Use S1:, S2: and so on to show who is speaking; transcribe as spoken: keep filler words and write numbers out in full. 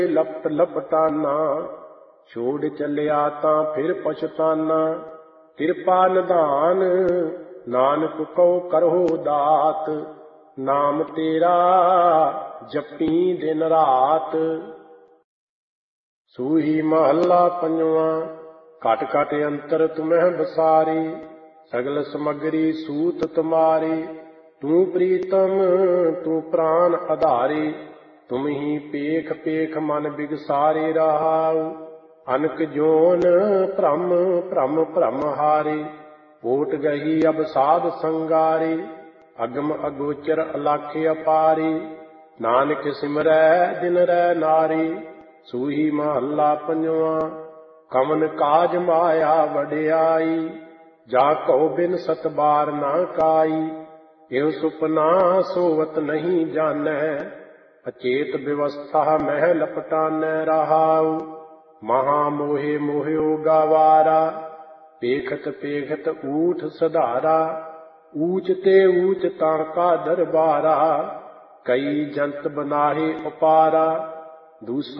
S1: ਲਪਟ ਲਪਟਾਨਾ, ਛੋੜ ਚੱਲਿਆ ਤਾਂ ਫਿਰ ਪਛਤਾਨਾ। ਕਿਰਪਾ ਨਿਧਾਨ ਨਾਨਕ ਕਉ ਕਰਹੁ ਦਾਤ, ਨਾਮ ਤੇਰਾ ਜਪੀ ਦਿਨ ਰਾਤ। ਸੂਹੀ ਮਹੱਲਾ ਪੰਜਵਾਂ। ਘਟ ਘਟ ਅੰਤਰ ਤੁਮਹਿ ਬਸਾਰੀ, ਸਗਲ ਸਮਗਰੀ ਸੂਤ ਤੁਮਾਰੀ। ਤੂੰ ਪ੍ਰੀਤਮ ਤੂੰ ਪ੍ਰਾਨ ਆਧਾਰੀ, ਤੁਮ ਹੀ ਪੇਖ ਪੇਖ ਮਨ ਬਿਗਸਾਰੇ ਰਹਾਉ। ਅਨਕ ਜੋਨ ਭ੍ਰਮ ਭ੍ਰਮ ਭ੍ਰਮ ਹਾਰੇ, ਓਟ ਗਹੀ ਅਬ ਸਾਧ ਸੰਗਾਰੇ। ਅਗਮ ਅਗੋਚਰ ਅਲਾਖ ਅਪਾਰੇ, ਨਾਨਕ ਸਿਮਰੈ ਦਿਨ ਰਹਿ ਨਾਰੀ। ਸੂਹੀ ਮਹੱਲਾ ਪੰਜਵਾਂ। ਕਵਨ ਕਾਜ ਮਾਇਆ ਵਡਿਆਈ, ਜਾ ਕਉ ਬਿਨ ਸਤ ਬਾਰ ਨਾ ਕਾਈ। ਇਹੋ ਸੁਪਨਾ ਸੋਵਤ ਨਹੀਂ ਜਾਣੈ, ਅਚੇਤ ਵਿਵਸਥਾ ਮਹਿ ਲਪਟਾਨੈ ਰਹਾਉ। ਮਹਾ ਮੋਹਿ ਮੋਹਿਓ ਗਾਵਾਰਾ, ਪੇਖਤ ਪੇਖਤ ਊਠ ਸਧਾਰਾ। ਊਚ ਤੇ ਊਚ ਤਾਂ ਕਾ ਦਰਬਾਰਾ, ਕਈ ਜੰਤ ਬਨਾਹੇ ਉਪਾਰਾ। ਦੂਸਰਾ